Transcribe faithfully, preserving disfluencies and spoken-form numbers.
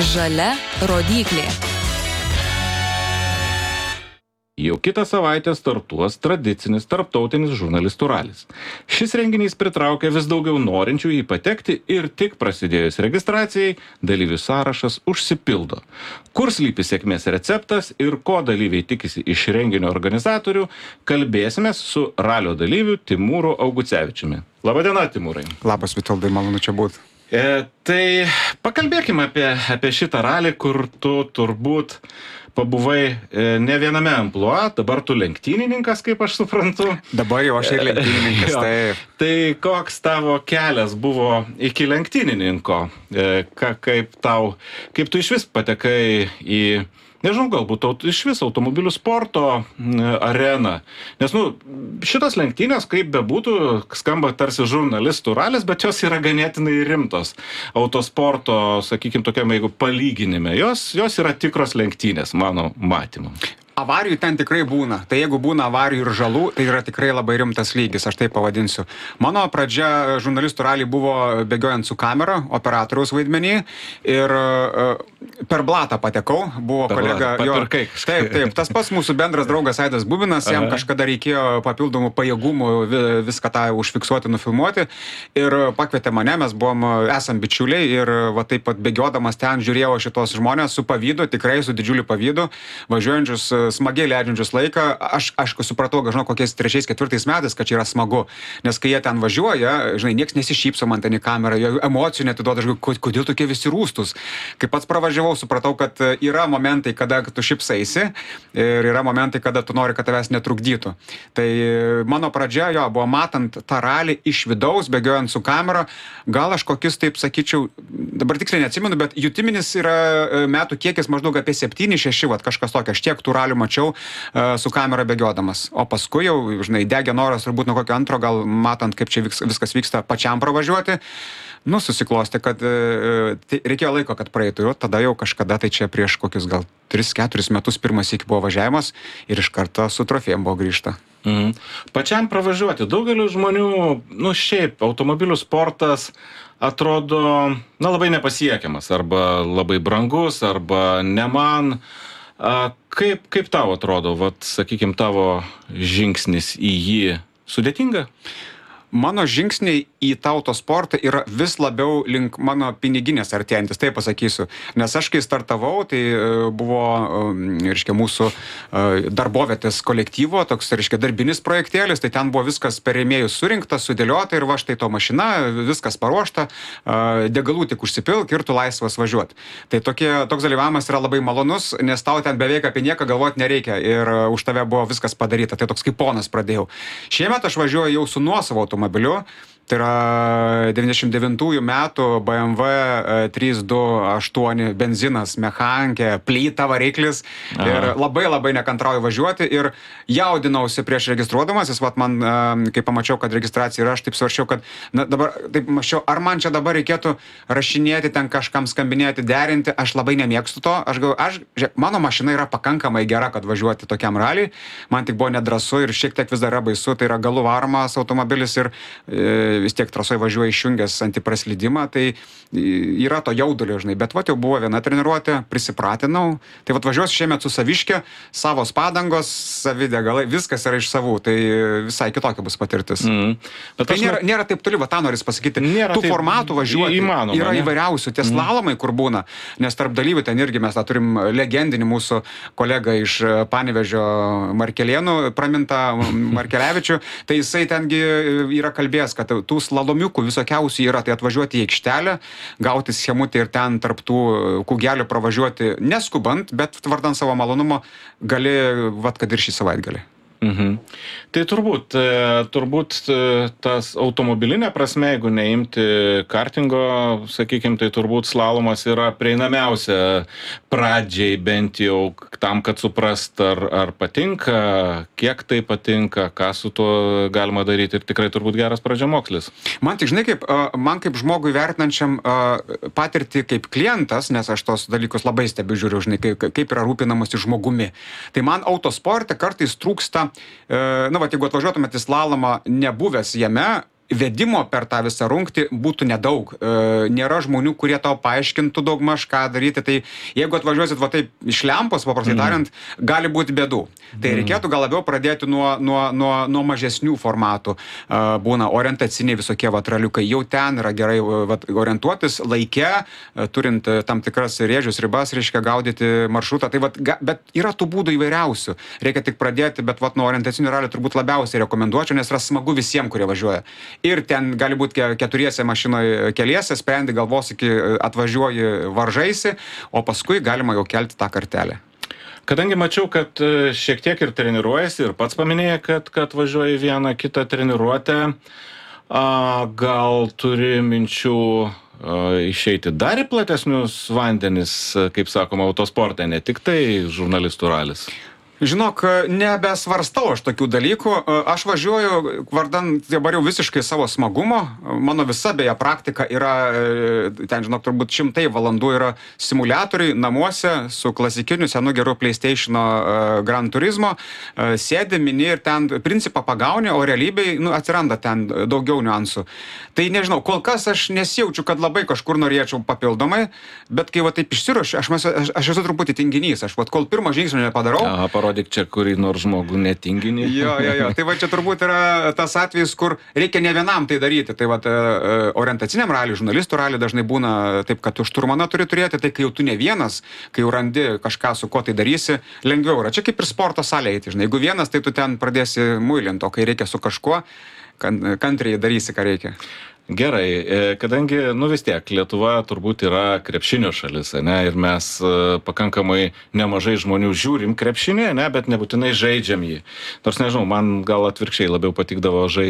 Žalia rodyklė. Jau kitą savaitę startuos tradicinis tarptautinis žurnalistų ralis. Šis renginys pritraukia vis daugiau norinčių jį patekti ir tik prasidėjus registracijai, dalyvių sąrašas užsipildo. Kur slypi sėkmės receptas ir ko dalyviai tikisi iš renginio organizatorių, kalbėsime su ralio dalyviu Timūru Augucevičiumi. Labadiena, Timūrai. Labas, Vitoldai, malonu čia būti. E, tai pakalbėkime apie, apie šitą ralį, kur tu turbūt pabuvai e, ne viename amplua, dabar tu lenktynininkas, kaip aš suprantu. Dabar jau aš ir lenktynininkas, taip. Tai koks tavo kelias buvo iki lenktynininko? E, ka, kaip tau, kaip tu iš vis patekai į, nežinau, galbūt aut, iš vis automobilių sporto areną? Nes, nu, šitas lenktynės, kaip bebūtų, skamba tarsi žurnalistų ralis, bet jos yra ganėtinai rimtos. Autosporto, sakykime, tokiam, jeigu palyginime, jos, jos yra tikros lenktynės, mano matymu. Avarijų ten tikrai būna. Tai jeigu būna avarijų ir žalų, tai yra tikrai labai rimtas lygis, aš taip pavadinsiu. Mano pradžia žurnalistų ralį buvo bėgiojant su kamera, operatoriaus vaidmenį, ir uh, per blatą patekau, buvo per kolega... Blatą, jo, taip, taip, tas pats mūsų bendras draugas Aidas Bubinas, jam Aha. kažkada reikėjo papildomų pajėgumų viską tą užfiksuoti, nufilmuoti, ir pakvietė mane, mes buvom, esam bičiuliai, ir va taip pat bėgiodamas ten žiūrėjau šitos žmonės su pavydu, tikrai su didžiuliu pavydu, važiuojančius smagiai leidžiančius laiką. Aš, aš supratau, žinau, kokiais trečiais, ketvirtais metais, kad čia yra smagu. Nes kai jie ten važiuoja, žinai, nieks nesišypso man ten į kamerą, jie emocijų netiduoda, aš galvoju, kodėl tokie visi rūstus. Kai pats pravažiavau, supratau, kad yra momentai, kada tu šypsaisi, ir yra momentai, kada tu nori, kad tavęs netrukdytų. Tai mano pradžia, jo, buvo matant tą ralį iš vidaus, bėgiojant su kamera, gal aš kokius, taip sakyčiau, dabar tiksliai neatsimenu, bet jutiminis yra metų kiekis maždaug apie septyni šeši, vat kažkas tokio, aš tiek tų ralių mačiau uh, su kamera bėgiodamas. O paskui jau, žinai, degė noras turbūt nuo kokio antro, gal matant, kaip čia vyks, viskas vyksta, pačiam pravažiuoti, nu, susiklosti, kad uh, tai reikėjo laiko, kad praeitų. Ir tada jau kažkada, tai čia prieš kokius gal tris keturis metus pirmas iki buvo važiavimas ir iš karto su trofėjom buvo grįžta. Mhm. Pačiam pravažiuoti. Daugeliu žmonių, nu šiaip, automobilių sportas atrodo, na, labai nepasiekiamas, arba labai brangus, arba ne man. A, kaip, kaip tau atrodo, vat, sakykim, tavo žingsnis į jį sudėtinga? Mano žingsniai į tą autosportą yra vis labiau link mano piniginės artėjantis, taip pasakysiu. Nes aš kai startavau, tai buvo, reiškia, mūsų darbovietės kolektyvo, toks, reiškia, darbinis projektėlis, tai ten buvo viskas per rėmėjus surinkta, sudėliota ir va štai to mašina, viskas paruošta, degalų tik užsipilk ir tu laisvas važiuoti. Tai tokie, toks dalyvavimas yra labai malonus, nes tau ten beveik apie nieką galvoti nereikia ir už tave buvo viskas padaryta. Tai toks kaip ponas pradėjau. Šiemet aš važiuoju jau su nuosavu automobiliu. Tai yra devyniasdešimt devintųjų metų B M W trys du aštuoni benzinas, mechanikė, plyta variklis. Aha. Ir labai labai nekantrauju važiuoti ir jaudinausi prieš registruodamasis, vat man, kai pamačiau, kad registracija yra, aš taip svarsčiau, kad na, dabar, taip mačiau, ar man čia dabar reikėtų rašinėti, ten kažkam skambinėti, derinti, aš labai nemėgstu to, aš galvoju, aš, žiūrėk, mano mašina yra pakankamai gera, kad važiuoti tokiam raliui, man tik buvo nedrąsu ir šiek tiek vis dar yra baisu, tai yra galų varomas automobilis ir e, vis tiek trasoje važiuoja išjungęs antipraslydimą, tai yra to jaudulio, žinai, bet va jau buvo viena treniruotė, prisipratinau, tai va važiuosiu šiemet su saviške, savos padangos, savidegalai, viskas yra iš savų, tai visai kitokia bus patirtis. Mm. Bet tai nėra, ne... nėra taip toli, va tą noris pasakyti, nėra tų formatų važiuoti, įmanoma, yra ne? Įvairiausių, tie slalomai, kur būna, nes tarp dalyvių ten irgi mes tą turim legendinį mūsų kolegą iš Panevėžio Markelėnų, Pramintą Markelevičių, tai jisai tengi yra kalbėjęs, kad tų slalomiukų visokiausių yra, tai atvažiuoti į aikštelę, gauti schemutę ir ten tarp tų kūgelių pravažiuoti neskubant, bet vardan savo malonumo gali, vat kad ir šį savaitgalį. Mhm. Tai turbūt, turbūt tas automobilinė prasme, jeigu neimti kartingo, sakykime, tai turbūt slalomas yra prieinamiausia pradžiai bent jau tam, kad suprast, ar, ar patinka, kiek tai patinka, ką su tuo galima daryti ir tikrai turbūt geras pradžiamokslis. Man tik, žinai, kaip, man kaip žmogui vertinančiam patirtį kaip klientas, nes aš tos dalykus labai stebiu žiūriu, žinai, kaip, kaip yra rūpinamasi žmogumi. Tai man autosporte kartais trūksta, na, va, jeigu atvažiuotumėt į slalomą nebuvęs jame, vedimo per tą visą rungtį būtų nedaug. Nėra žmonių, kurie tau paaiškintų daugmaž, ką daryti. Tai jeigu atvažiuosit va taip iš lempos, paprastai tariant, gali būti bėdų. Tai reikėtų gal labiau pradėti nuo, nuo, nuo, nuo mažesnių formatų. Būna orientaciniai visokie vatraliukai. Jau ten yra gerai vat, orientuotis laike, turint tam tikras rėžius, ribas, reiškia gaudyti maršrutą. Tai vat, bet yra tų būdų įvairiausių. Reikia tik pradėti, bet vat, nuo orientacinių ralių turbūt labiausiai rekomenduočiau, nes yra smagu visiems, kurie važiuoja. Ir ten gali būti keturiese mašinoje keliese, sprendi galvos iki atvažiuoji varžaisi, o paskui galima jau kelti tą kartelę. Kadangi mačiau, kad šiek tiek ir treniruojasi ir pats paminėjai, kad, kad važiuoji vieną kitą treniruotę, gal turi minčių išeiti dar į platesnius vandenis, kaip sakoma, autosporte, ne tik tai žurnalistų ralis? Žinok, nebesvarstau aš tokių dalykų. Aš važiuoju vardan dabar jau visiškai savo smagumo. Mano visa beje praktika yra, ten žinok, turbūt šimtai valandų yra simuliatoriai namuose su klasikiniu senu geru PlayStation'o Gran Turismo. Sėdi, mini ir ten principą pagauni, o realybėj nu, atsiranda ten daugiau niuansų. Tai nežinau, kol kas aš nesijaučiu, kad labai kažkur norėčiau papildomai, bet kai va taip išsiruošiu, aš, aš, aš esu truputį tinginys. Aš vat kol pirmą žingsnį nepadarau. Aha, parodyk čia kurį nors žmogų netinginį. Jo, jo, jo. Tai va čia turbūt yra tas atvejis, kur reikia ne vienam tai daryti. Tai va orientaciniam raliui, žurnalistų raliui dažnai būna taip, kad tu šturmaną turi turėti, tai kai jau tu ne vienas, kai jau randi kažką, su ko tai darysi, lengviau yra. Čia kaip ir sporto salėje, žinai. Jeigu vienas, tai tu ten pradėsi muilinti, o kai reikia su kažkuo, kantriai darysi, ką reikia. Gerai, kadangi, nu vis tiek, Lietuva turbūt yra krepšinio šalis, ne, ir mes pakankamai nemažai žmonių žiūrim krepšinį, ne, bet nebūtinai žaidžiam jį. Nors nežinau, man gal atvirkščiai labiau patikdavo žaisti